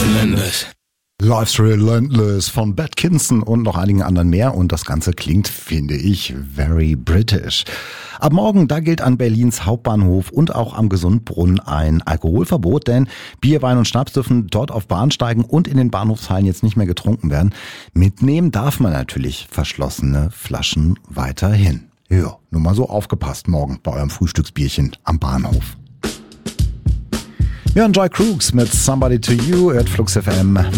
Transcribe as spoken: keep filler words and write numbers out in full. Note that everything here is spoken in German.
relentless. Life's Relentless von Bad Kinson und noch einigen anderen mehr. Und das Ganze klingt, finde ich, very British. Ab morgen, da gilt an Berlins Hauptbahnhof und auch am Gesundbrunnen ein Alkoholverbot, denn Bier, Wein und Schnaps dürfen dort auf Bahnsteigen und in den Bahnhofshallen jetzt nicht mehr getrunken werden. Mitnehmen darf man natürlich verschlossene Flaschen weiterhin. Ja, nur mal so aufgepasst morgen bei eurem Frühstücksbierchen am Bahnhof. Wir hören Joy Crooks mit Somebody to You, hört Flux F M.